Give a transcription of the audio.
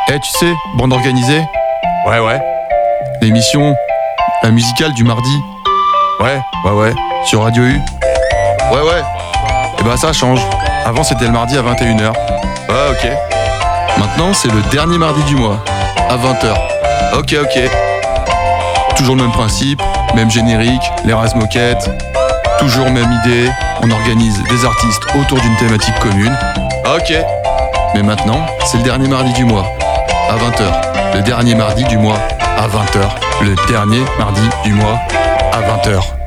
Tu sais, bande organisée, Ouais. l'émission, la musicale du mardi, Ouais. sur Radio U. Ouais. Et bah ça change. Avant c'était le mardi à 21h. Ouais, ok. Maintenant c'est le dernier mardi du mois, à 20h. Ok. Toujours le même principe, même générique, les races moquettes, toujours même idée, on organise des artistes autour d'une thématique commune. Ok. Mais maintenant, c'est le dernier mardi du mois, à 20h. Le dernier mardi du mois, à 20h. Le dernier mardi du mois, à 20h.